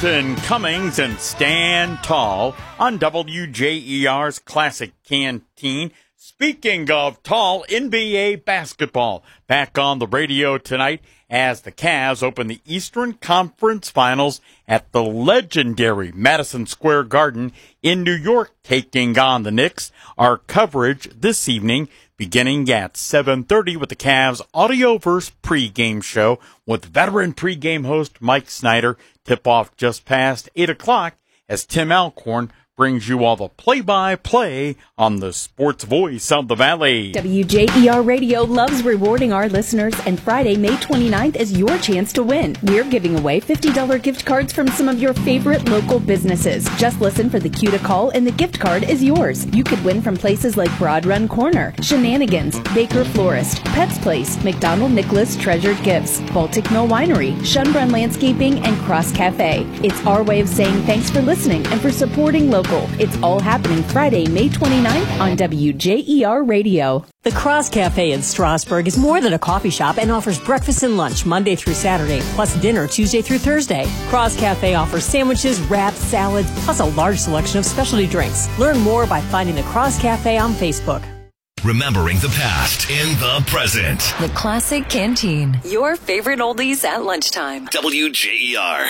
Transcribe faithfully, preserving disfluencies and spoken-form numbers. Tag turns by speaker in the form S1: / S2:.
S1: Dalton Cummings and Stand Tall on W J E R's Classic Canteen. Speaking of tall, N B A basketball back on the radio tonight as the Cavs open the Eastern Conference Finals at the legendary Madison Square Garden in New York, taking on the Knicks. Our coverage this evening beginning at seven thirty with the Cavs Audioverse pregame show with veteran pregame host Mike Snyder. Tip-off just past eight o'clock as Tim Alcorn brings you all the play-by-play on the sports voice of the Valley.
S2: W J E R Radio loves rewarding our listeners, and Friday, May twenty-ninth is your chance to win. We're giving away fifty dollars gift cards from some of your favorite local businesses. Just listen for the cue to call, and the gift card is yours. You could win from places like Broad Run Corner, Shenanigans, Baker Florist, Pets Place, McDonald Nicholas Treasured Gifts, Baltic Mill Winery, Shunbrun Landscaping, and Cross Cafe. It's our way of saying thanks for listening and for supporting local. It's all happening Friday, May twenty-ninth on W J E R Radio.
S3: The Cross Cafe in Strasburg is more than a coffee shop and offers breakfast and lunch Monday through Saturday, plus dinner Tuesday through Thursday. Cross Cafe offers sandwiches, wraps, salads, plus a large selection of specialty drinks. Learn more by finding the Cross Cafe on Facebook.
S4: Remembering the past in the present.
S5: The Classic Canteen. Your favorite oldies at lunchtime.
S4: W J E R.